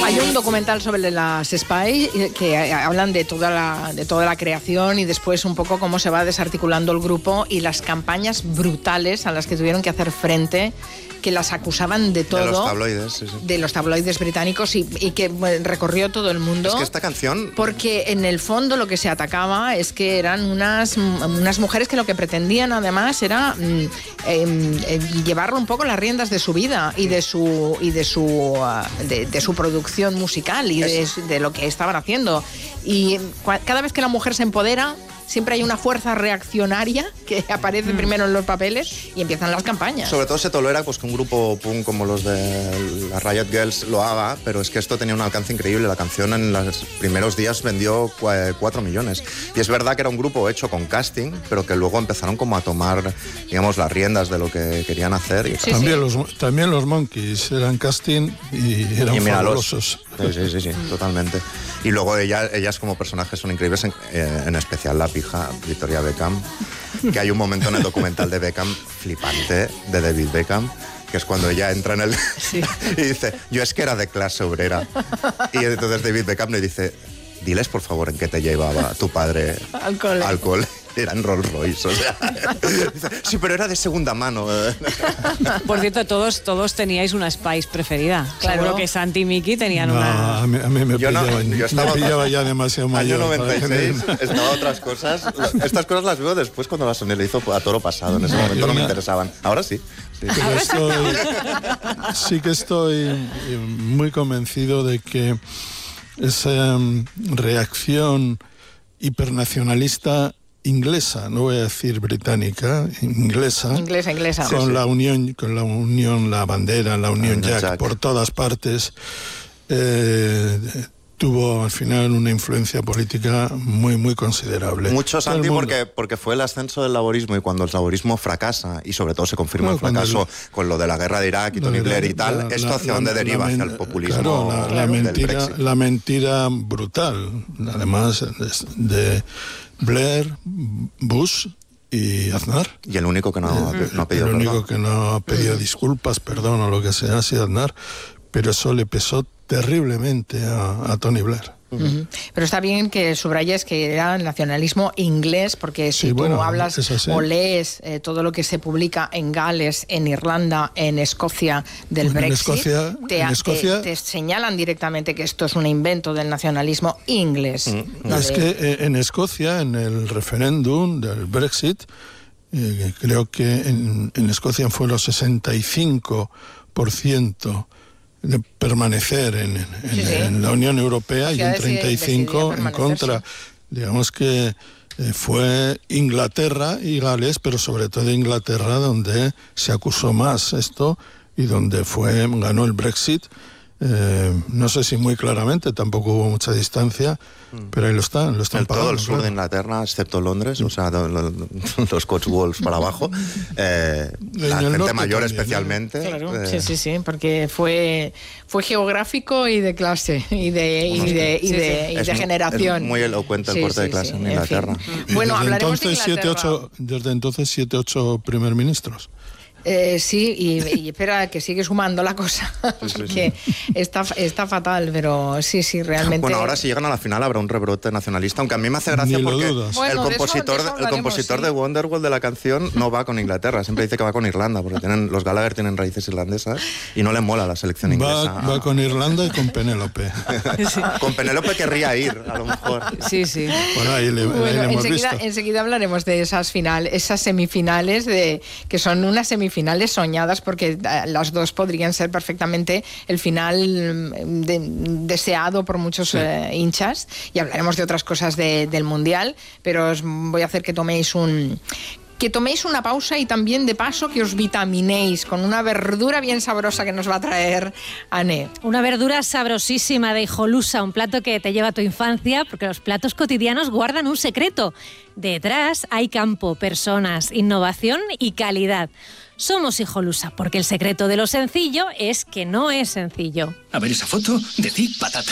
Hay un documental sobre las Spy que hablan de toda la creación y después un poco cómo se va desarticulando el grupo y las campañas brutales a las que tuvieron que hacer frente, que las acusaban de todo. De los tabloides, sí. De los tabloides británicos y que recorrió todo el mundo. Es que esta canción... Porque en el fondo lo que se atacaba es que eran unas mujeres que lo que pretendían además era llevarlo un poco las riendas de su vida y de su producción musical y de lo que estaban haciendo. Y cada vez que la mujer se empodera, siempre hay una fuerza reaccionaria que aparece primero en los papeles y empiezan las campañas. Sobre todo se tolera pues, que un grupo punk como los de las Riot Girls lo haga, pero es que esto tenía un alcance increíble. La canción en los primeros días vendió 4 millones. Y es verdad que era un grupo hecho con casting, pero que luego empezaron como a tomar, digamos, las riendas de lo que querían hacer. Y sí, también los Monkeys eran casting y eran fabulosos. Sí, totalmente. Y luego ellas como personajes son increíbles, en especial la pija Victoria Beckham, que hay un momento en el documental de Beckham flipante, de David Beckham, que es cuando ella entra en el... Sí. Y dice, yo es que era de clase obrera. Y entonces David Beckham le dice, diles por favor en qué te llevaba tu padre al cole. Era en Rolls Royce, o sea. Sí, pero era de segunda mano. Por cierto, todos teníais una Spice preferida. Claro. Seguro que Santi y Miki tenían una... A mí me pillaba ya demasiado mayor. Año 96, estaba otras cosas. Estas cosas las veo después cuando la sonorizo a toro pasado. En ese momento no me interesaban. Ahora sí. Sí que estoy muy convencido de que esa reacción hipernacionalista inglesa, no voy a decir británica, inglesa, con la unión, la bandera, la Unión Jack por todas partes, tuvo al final una influencia política muy, muy considerable. Mucho, Santi, porque fue el ascenso del laborismo, y cuando el laborismo fracasa, y sobre todo se confirma el fracaso con lo de la guerra de Irak y Tony Blair y tal, ¿esto hacia dónde deriva? Hacia el populismo. Claro, la mentira brutal, además de Blair, Bush y Aznar. Y el único que no ha pedido perdón. El único que no ha pedido disculpas, perdón o lo que sea, ha sido Aznar. Pero eso le pesó terriblemente a Tony Blair. Pero está bien que subrayes que era el nacionalismo inglés, porque si tú hablas o lees todo lo que se publica en Gales, en Irlanda, en Escocia del Brexit, te señalan directamente que esto es un invento del nacionalismo inglés. Que en Escocia, en el referéndum del Brexit, creo que en Escocia fue los 65% de permanecer en la Unión Europea y un 35% en contra. Digamos que fue Inglaterra y Gales, pero sobre todo Inglaterra, donde se acusó más esto y donde ganó el Brexit. No sé si muy claramente, tampoco hubo mucha distancia, pero ahí lo están pagando. Todo el sur de Inglaterra, excepto Londres, o sea, los Cotswolds para abajo, la gente mayor especialmente. Claro, sí, porque fue geográfico y de clase y de generación. Es muy elocuente el corte de clase en Inglaterra. En fin. Bueno, hablaremos de Inglaterra. Desde entonces 7-8 primer ministros. Sí, y espera, que sigue sumando la cosa, porque está fatal, pero sí, realmente... Bueno, ahora si llegan a la final habrá un rebrote nacionalista, aunque a mí me hace gracia porque el compositor de Wonderwall de la canción no va con Inglaterra, siempre dice que va con Irlanda, porque los Gallagher tienen raíces irlandesas y no le mola la selección inglesa. Va con Irlanda y con Penélope. Con Penélope querría ir, a lo mejor. Sí. Bueno, ahí le hemos visto. Enseguida hablaremos de esas semifinales, que son unas semifinales soñadas, porque las dos podrían ser perfectamente el final deseado por muchos hinchas, y hablaremos de otras cosas del Mundial, pero os voy a hacer que toméis una pausa y también de paso que os vitaminéis con una verdura bien sabrosa que nos va a traer Anne. Una verdura sabrosísima de hijolusa, un plato que te lleva a tu infancia, porque los platos cotidianos guardan un secreto. Detrás hay campo, personas, innovación y calidad. Somos hijolusa, porque el secreto de lo sencillo es que no es sencillo. A ver esa foto, decid patata.